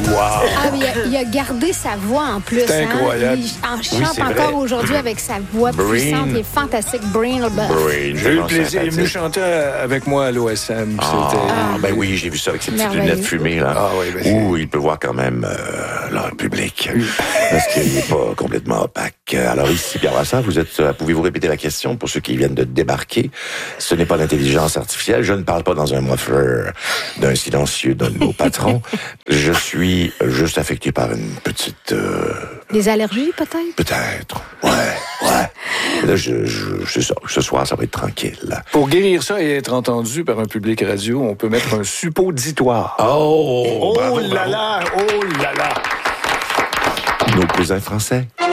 Ah, mais il a gardé sa voix en plus. C'est incroyable. Il en chante c'est encore vrai. aujourd'hui avec sa voix puissante. Il est fantastique. Brain LaBeouf. Brain, J'ai eu le plaisir. Il est venu chanter avec moi à l'OSM. Ben oui, j'ai vu ça avec ses petites Merveilleux. lunettes fumées, là. Ah oui, ben c'est- Où il peut voir quand même leur public. Parce qu'il n'est pas complètement opaque. Alors ici, Pierre Brassard, pouvez-vous répéter la question pour ceux qui viennent de débarquer? Ce n'est pas l'intelligence artificielle. Je ne parle pas dans un muffler d'un silencieux d'un de nos patrons. Je suis juste affecté par une petite... Des allergies, peut-être? peut-être. Ouais. Là, c'est ça. Ce soir, ça va être tranquille. Pour guérir ça et être entendu par un public radio, on peut mettre un suppositoire. Oh! Oh là là! Oh là là! Nos cousins français.